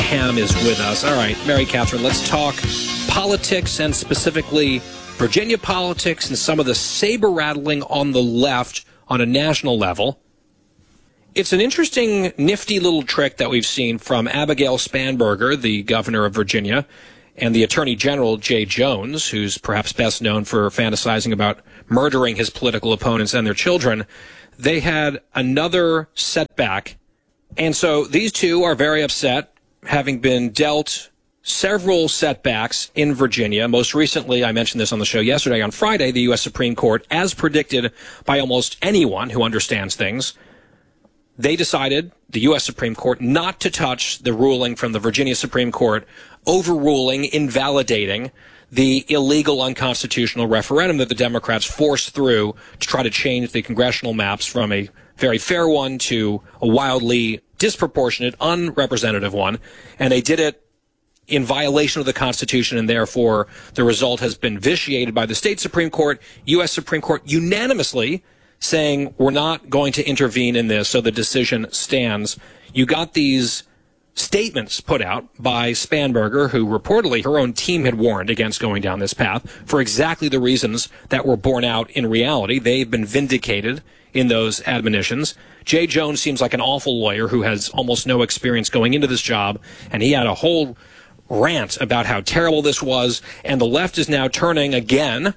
Ham is with us. All right, Mary Catherine, let's talk politics and specifically Virginia politics and some of the saber-rattling on the left on a national level. It's an interesting, nifty little trick that we've seen from Abigail Spanberger, the governor of Virginia, and the Attorney General, Jay Jones, who's perhaps best known for fantasizing about murdering his political opponents and their children. They had another setback. And so these two are very upset, having been dealt several setbacks in Virginia. Most recently, I mentioned this on the show yesterday, on Friday, the U.S. Supreme Court, as predicted by almost anyone who understands things, they decided, the U.S. Supreme Court, not to touch the ruling from the Virginia Supreme Court overruling, invalidating the illegal unconstitutional referendum that the Democrats forced through to try to change the congressional maps from a very fair one to a wildly disproportionate, unrepresentative one. And they did it in violation of the Constitution, and therefore the result has been vitiated by the state Supreme Court, U.S. Supreme Court unanimously saying we're not going to intervene in this, so the decision stands. You got these statements put out by Spanberger, who reportedly her own team had warned against going down this path for exactly the reasons that were borne out in reality. They've been vindicated in those admonitions. Jay Jones seems like an awful lawyer who has almost no experience going into this job, and he had a whole rant about how terrible this was, and the left is now turning again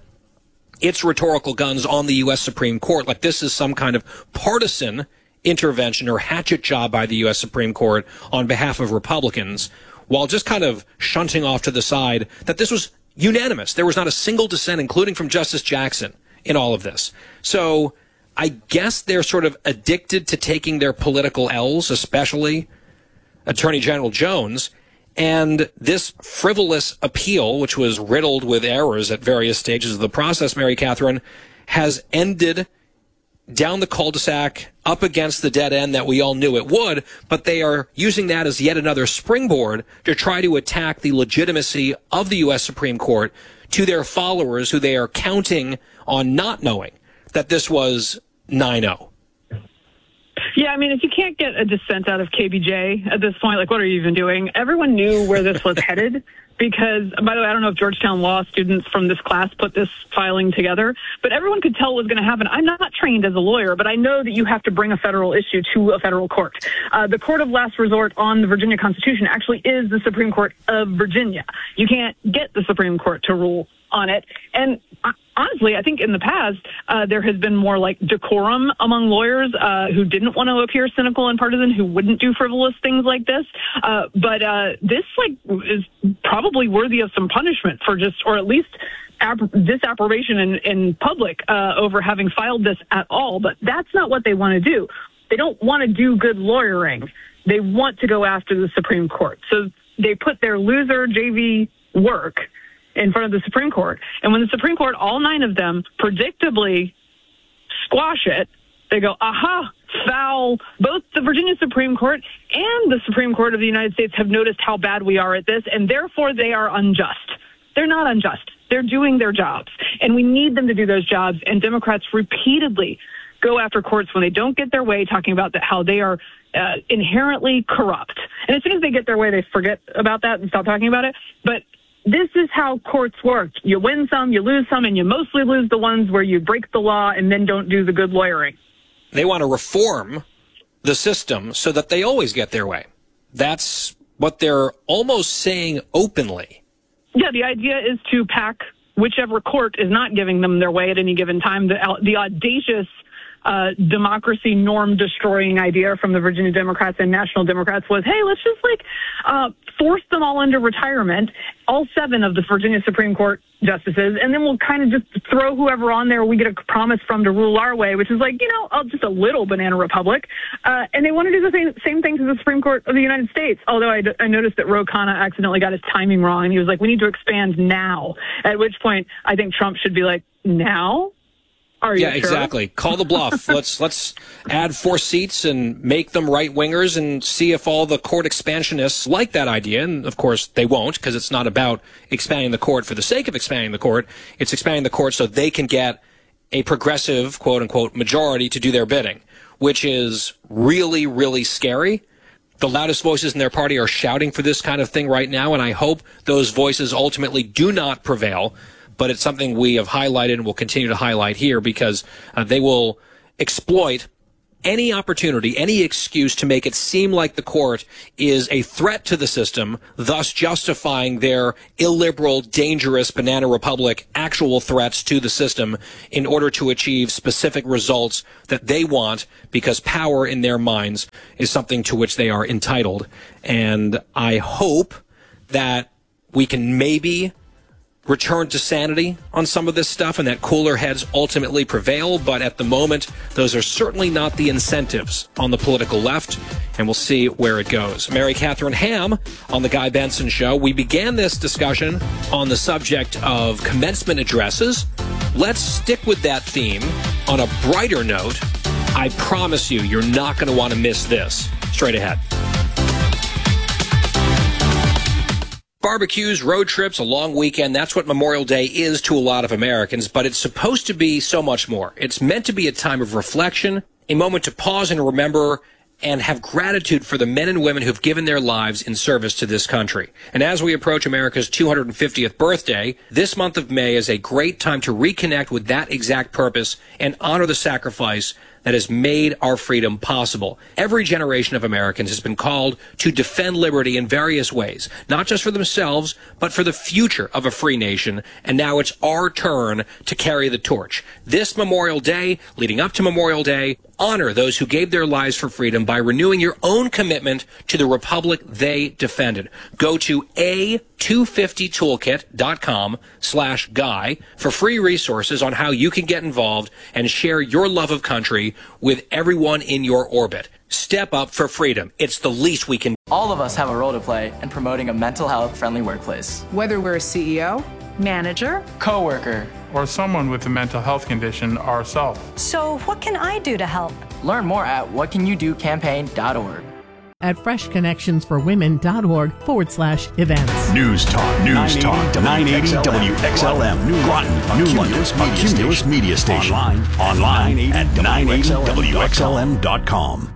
its rhetorical guns on the U.S. Supreme Court, like this is some kind of partisan intervention or hatchet job by the U.S. Supreme Court on behalf of Republicans, while just kind of shunting off to the side that this was unanimous. There was not a single dissent, including from Justice Jackson, in all of this. So I guess they're sort of addicted to taking their political L's, especially Attorney General Jones. And this frivolous appeal, which was riddled with errors at various stages of the process, Mary Catherine, has ended down the cul-de-sac up against the dead end that we all knew it would, but they are using that as yet another springboard to try to attack the legitimacy of the U.S. Supreme Court to their followers who they are counting on not knowing that this was 9-0. Yeah, I mean, if you can't get a dissent out of KBJ at this point, like, what are you even doing? Everyone knew where this was headed because, by the way, I don't know if Georgetown law students from this class put this filing together, but everyone could tell what was going to happen. I'm not trained as a lawyer, but I know that you have to bring a federal issue to a federal court. The court of last resort on the Virginia Constitution actually is the Supreme Court of Virginia. You can't get the Supreme Court to rule on it. And honestly, I think in the past, there has been more like decorum among lawyers who didn't want to appear cynical and partisan, who wouldn't do frivolous things like this. But this is probably worthy of some punishment for just, or at least disapprobation in public over having filed this at all. But that's not what they want to do. They don't want to do good lawyering. They want to go after the Supreme Court. So they put their loser JV work in front of the Supreme Court. And when the Supreme Court, all 9 of them, predictably squash it, they go, aha, foul. Both the Virginia Supreme Court and the Supreme Court of the United States have noticed how bad we are at this, and therefore they are unjust. They're not unjust. They're doing their jobs, and we need them to do those jobs. And Democrats repeatedly go after courts when they don't get their way, talking about how they are inherently corrupt. And as soon as they get their way, they forget about that and stop talking about it. But this is how courts work. You win some, you lose some, and you mostly lose the ones where you break the law and then don't do the good lawyering. They want to reform the system so that they always get their way. That's what they're almost saying openly. Yeah, the idea is to pack whichever court is not giving them their way at any given time. The audacious democracy norm destroying idea from the Virginia Democrats and National Democrats was, hey, let's just force them all into retirement, all 7 of the Virginia Supreme Court justices, and then we'll kind of just throw whoever on there we get a promise from to rule our way, which is like, just a little banana republic. And they want to do the same thing to the Supreme Court of the United States. Although I noticed that Ro Khanna accidentally got his timing wrong, and he was like, we need to expand now. At which point, I think Trump should be like, now? Are you sure? Exactly. Call the bluff. Let's add 4 seats and make them right-wingers and see if all the court expansionists like that idea. And, of course, they won't, because it's not about expanding the court for the sake of expanding the court. It's expanding the court so they can get a progressive, quote-unquote, majority to do their bidding, which is really, really scary. The loudest voices in their party are shouting for this kind of thing right now, and I hope those voices ultimately do not prevail. But it's something we have highlighted and will continue to highlight here because they will exploit any opportunity, any excuse to make it seem like the court is a threat to the system, thus justifying their illiberal, dangerous banana republic actual threats to the system in order to achieve specific results that they want, because power in their minds is something to which they are entitled. And I hope that we can maybe return to sanity on some of this stuff and that cooler heads ultimately prevail. But at the moment, those are certainly not the incentives on the political left, and we'll see where it goes. Mary Catherine Ham on The Guy Benson Show. We began this discussion on the subject of commencement addresses. Let's stick with that theme on a brighter note. I promise you, you're not going to want to miss this. Straight ahead. Barbecues, road trips, a long weekend, that's what Memorial Day is to a lot of Americans, but it's supposed to be so much more. It's meant to be a time of reflection, a moment to pause and remember and have gratitude for the men and women who've given their lives in service to this country. And as we approach America's 250th birthday, this month of May is a great time to reconnect with that exact purpose and honor the sacrifice that has made our freedom possible. Every generation of Americans has been called to defend liberty in various ways, not just for themselves, but for the future of a free nation. And now it's our turn to carry the torch. This Memorial Day, leading up to Memorial Day, honor those who gave their lives for freedom by renewing your own commitment to the republic they defended. Go to a250toolkit.com/guy for free resources on how you can get involved and share your love of country with everyone in your orbit. Step up for freedom. It's the least we can do. All of us have a role to play in promoting a mental health friendly workplace. Whether we're a CEO, manager, coworker, or someone with a mental health condition ourselves. So what can I do to help? Learn more at whatcanyoudocampaign.org. At freshconnectionsforwomen.org/events. News Talk 980 WXLM. New London's Cumulus Media Station. Online at 980WXLM.com.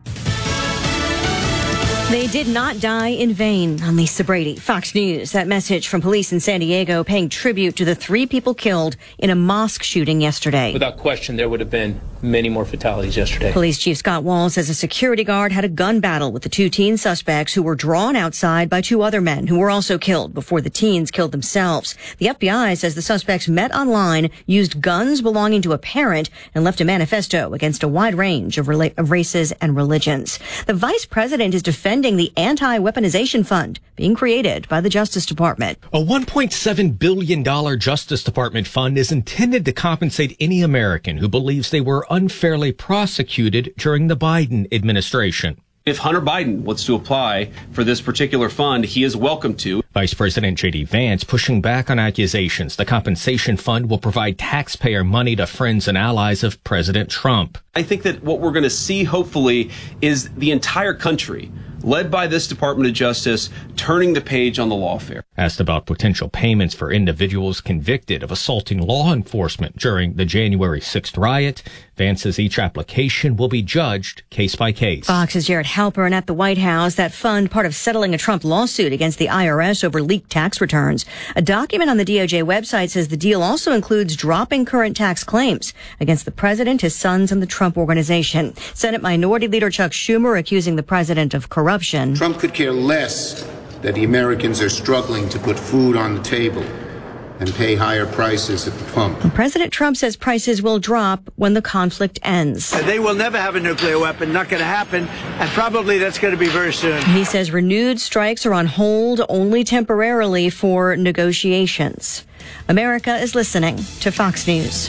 They did not die in vain. On Lisa Brady, Fox News. That message from police in San Diego paying tribute to the 3 people killed in a mosque shooting yesterday. Without question, there would have been many more fatalities yesterday. Police Chief Scott Wall says a security guard had a gun battle with the 2 teen suspects who were drawn outside by 2 other men who were also killed before the teens killed themselves. The FBI says the suspects met online, used guns belonging to a parent, and left a manifesto against a wide range of races and religions. The vice president is defending the anti-weaponization fund being created by the Justice Department. A $1.7 billion Justice Department fund is intended to compensate any American who believes they were unfairly prosecuted during the Biden administration. If Hunter Biden wants to apply for this particular fund, he is welcome to. Vice President J.D. Vance pushing back on accusations the compensation fund will provide taxpayer money to friends and allies of President Trump. I think that what we're going to see, hopefully, is the entire country, led by this Department of Justice, turning the page on the lawfare. Asked about potential payments for individuals convicted of assaulting law enforcement during the January 6th riot, Vance says each application will be judged case by case. Fox's Jared Halpern at the White House. That fund part of settling a Trump lawsuit against the IRS over leaked tax returns. A document on the DOJ website says the deal also includes dropping current tax claims against the president, his sons, and the Trump Organization. Senate Minority Leader Chuck Schumer accusing the president of corruption. Trump could care less that the Americans are struggling to put food on the table and pay higher prices at the pump. President Trump says prices will drop when the conflict ends. They will never have a nuclear weapon, not going to happen, and probably that's going to be very soon. He says renewed strikes are on hold only temporarily for negotiations. America is listening to Fox News.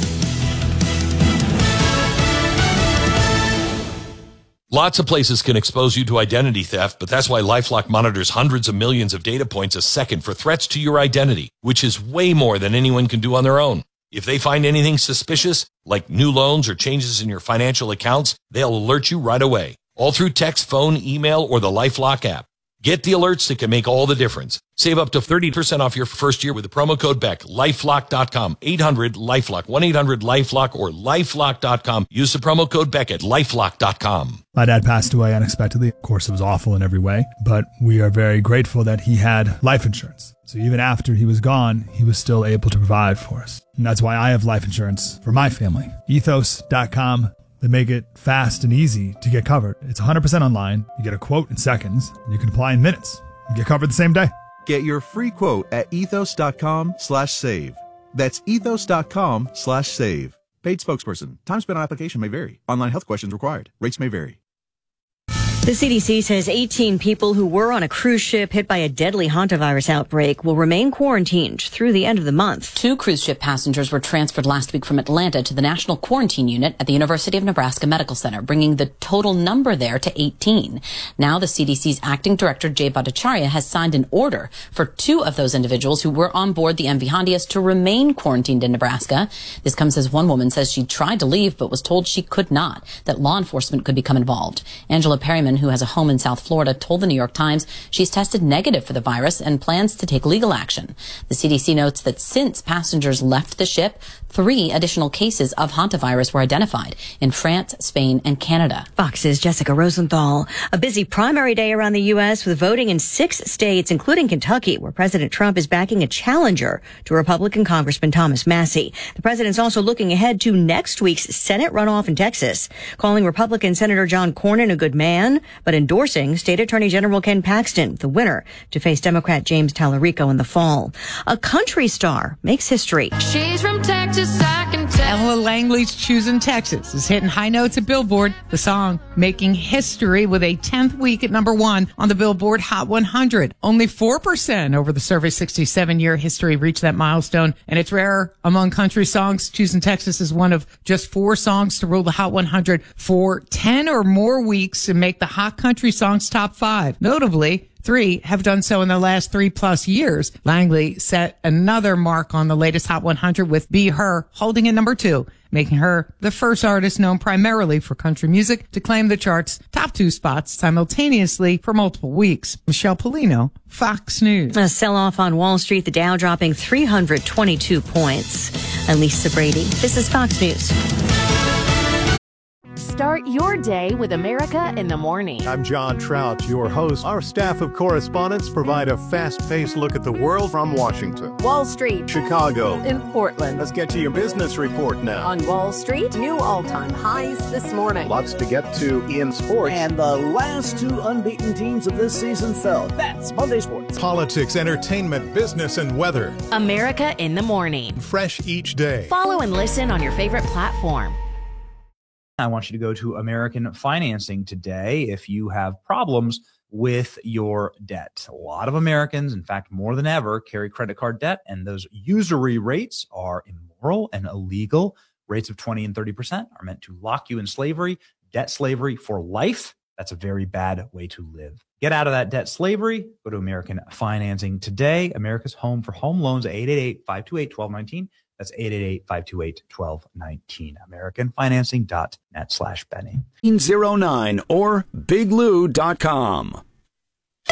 Lots of places can expose you to identity theft, but that's why LifeLock monitors hundreds of millions of data points a second for threats to your identity, which is way more than anyone can do on their own. If they find anything suspicious, like new loans or changes in your financial accounts, they'll alert you right away, all through text, phone, email, or the LifeLock app. Get the alerts that can make all the difference. Save up to 30% off your first year with the promo code BECK. LifeLock.com. 800-LIFELOCK. 1-800-LIFELOCK or LifeLock.com. Use the promo code BECK at LifeLock.com. My dad passed away unexpectedly. Of course, it was awful in every way, but we are very grateful that he had life insurance. So even after he was gone, he was still able to provide for us. And that's why I have life insurance for my family. Ethos.com. They make it fast and easy to get covered. It's 100% online. You get a quote in seconds. And you can apply in minutes. You get covered the same day. Get your free quote at ethos.com/save. That's ethos.com/save. Paid spokesperson. Time spent on application may vary. Online health questions required. Rates may vary. The CDC says 18 people who were on a cruise ship hit by a deadly hantavirus outbreak will remain quarantined through the end of the month. 2 cruise ship passengers were transferred last week from Atlanta to the National Quarantine Unit at the University of Nebraska Medical Center, bringing the total number there to 18. Now the CDC's acting director, Jay Bhattacharya, has signed an order for 2 of those individuals who were on board the MV Hondias to remain quarantined in Nebraska. This comes as one woman says she tried to leave but was told she could not, that law enforcement could become involved. Angela Perryman, who has a home in South Florida, told the New York Times she's tested negative for the virus and plans to take legal action. The CDC notes that since passengers left the ship, 3 additional cases of hantavirus were identified in France, Spain, and Canada. Fox's Jessica Rosenthal. A busy primary day around the U.S. with voting in 6 states, including Kentucky, where President Trump is backing a challenger to Republican Congressman Thomas Massie. The president's also looking ahead to next week's Senate runoff in Texas, calling Republican Senator John Cornyn a good man, but endorsing State Attorney General Ken Paxton, the winner, to face Democrat James Tallarico in the fall. A country star makes history. She's from Texas, I can tell. Ella Langley's Choosing Texas is hitting high notes at Billboard. The song making history with a 10th week at number 1 on the Billboard Hot 100. Only 4% over the survey's 67-year history reached that milestone, and it's rare among country songs. Choosing Texas is one of just 4 songs to rule the Hot 100 for 10 or more weeks and make the Hot Country Songs top 5. Notably, 3 have done so in the last 3+ years. Langley set another mark on the latest Hot 100 with Be Her holding at number 2, making her the first artist known primarily for country music to claim the chart's top 2 spots simultaneously for multiple weeks. Michelle Polino, Fox News. A sell-off on Wall Street, the Dow dropping 322 points. I'm Lisa Brady. This is Fox News. Start your day with America in the Morning. I'm John Trout, your host. Our staff of correspondents provide a fast-paced look at the world from Washington, Wall Street, Chicago, and Portland. Let's get to your business report now. On Wall Street, new all-time highs this morning. Lots to get to in sports. And the last 2 unbeaten teams of this season fell. That's Monday Sports. Politics, entertainment, business, and weather. America in the Morning. Fresh each day. Follow and listen on your favorite platform. I want you to go to American Financing today if you have problems with your debt. A lot of Americans, in fact, more than ever, carry credit card debt, and those usury rates are immoral and illegal. Rates of 20 and 30% are meant to lock you in slavery, debt slavery for life. That's a very bad way to live. Get out of that debt slavery. Go to American Financing today. America's home for home loans, 888-528-1219. That's 888-528-1219. AmericanFinancing.net/Benny. 09 or BigLou.com.